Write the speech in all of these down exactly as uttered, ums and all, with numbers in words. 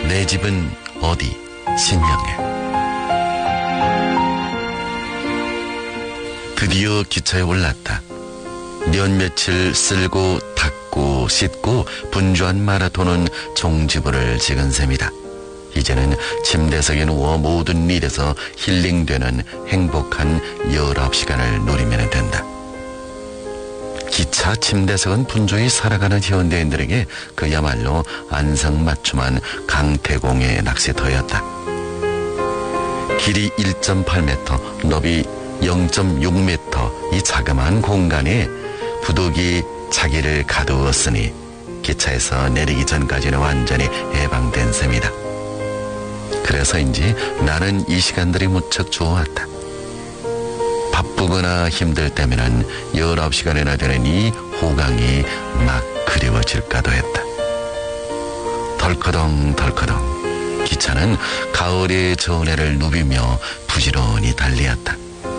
내 집은 어디? 신명래. 드디어 기차에 올랐다. 몇 며칠 쓸고 닦고 씻고 분주한 마라톤은 종지부를 찍은 셈이다. 이제는 침대석에 누워 모든 일에서 힐링되는 행복한 열아홉 시간을 누리면 된다. 기차 침대석은 분주히 살아가는 현대인들에게 그야말로 안성맞춤한 강태공의 낚시터였다. 길이 일 점 팔 미터, 높이 영 점 육 미터 이 자그마한 공간에 부득이 자기를 가두었으니 기차에서 내리기 전까지는 완전히 해방된 셈이다. 그래서인지 나는 이 시간들이 무척 좋았다. 바쁘거나 힘들 때면은 열아홉 시간이나 되는 이 호강이 막 그리워질까도 했다. 덜커덩 덜커덩 기차는 가을의 전해를 누비며 부지런히 달리었다.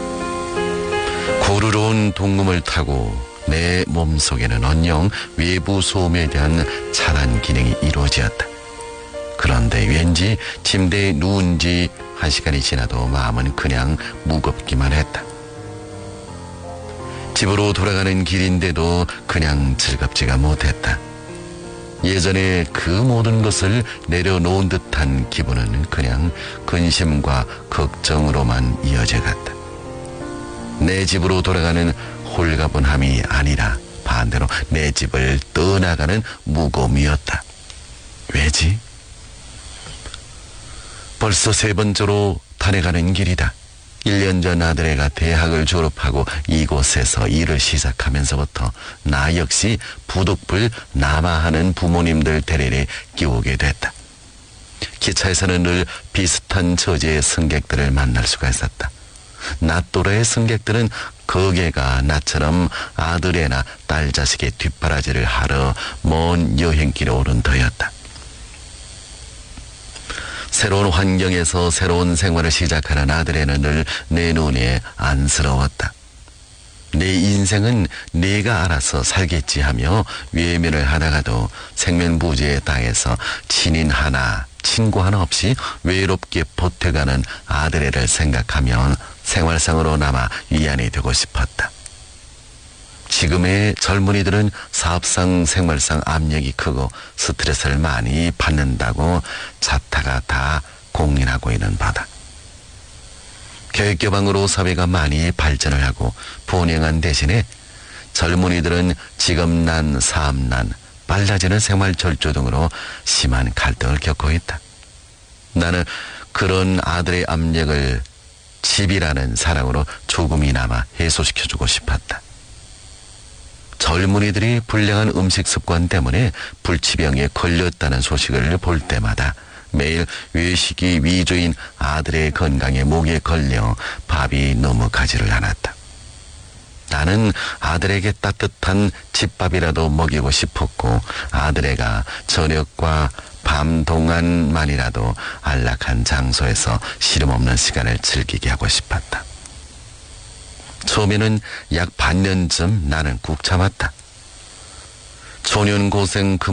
고루로운 동음을 타고 내 몸속에는 언영 외부 소음에 대한 차단 기능이 이루어지었다. 그런데 왠지 침대에 누운 지 한 시간이 지나도 마음은 그냥 무겁기만 했다. 집으로 돌아가는 길인데도 그냥 즐겁지가 못했다. 예전에 그 모든 것을 내려놓은 듯한 기분은 그냥 근심과 걱정으로만 이어져 갔다. 내 집으로 돌아가는 홀가분함이 아니라 반대로 내 집을 떠나가는 무거움이었다. 왜지? 벌써 세 번째로 탄해가는 길이다. 일 년 전 아들애가 대학을 졸업하고 이곳에서 일을 시작하면서부터 나 역시 부득불 남아하는 부모님들 대리를 끼우게 됐다. 기차에서는 늘 비슷한 처지의 승객들을 만날 수가 있었다. 나 또래의 승객들은 거개가 나처럼 아들애나 딸 자식의 뒷바라지를 하러 먼 여행길에 오른 터였다. 새로운 환경에서 새로운 생활을 시작하는 아들애는 늘 내 눈에 안쓰러웠다. 내 인생은 내가 알아서 살겠지 하며 외면을 하다가도 생면부지의 땅에서 친인 하나, 친구 하나 없이 외롭게 버텨가는 아들애를 생각하면 생활상으로나마 위안이 되고 싶었다. 지금의 젊은이들은 사업상 생활상 압력이 크고 스트레스를 많이 받는다고 자타가 다 공인하고 있는 바다. 교육 개방으로 사회가 많이 발전을 하고 번영한 대신에 젊은이들은 직업난, 사업난, 빨라지는 생활 절조 등으로 심한 갈등을 겪고 있다. 나는 그런 아들의 압력을 집이라는 사랑으로 조금이나마 해소시켜주고 싶었다. 젊은이들이 불량한 음식 습관 때문에 불치병에 걸렸다는 소식을 볼 때마다 매일 외식이 위주인 아들의 건강에 목에 걸려 밥이 너무 가지를 않았다. 나는 아들에게 따뜻한 집밥이라도 먹이고 싶었고 아들애가 저녁과 밤 동안만이라도 안락한 장소에서 시름없는 시간을 즐기게 하고 싶었다. 처음에는 약 반년쯤 나는 꾹 참았다. 초년고생 그